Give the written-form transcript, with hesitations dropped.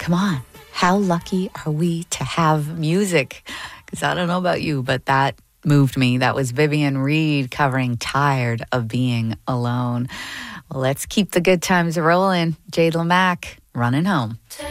come on. How lucky are we to have music? Because I don't know about you, but that moved me. That was Vivian Reed covering Tired of Being Alone. Well, let's keep the good times rolling. Jade Lamack, Running Home.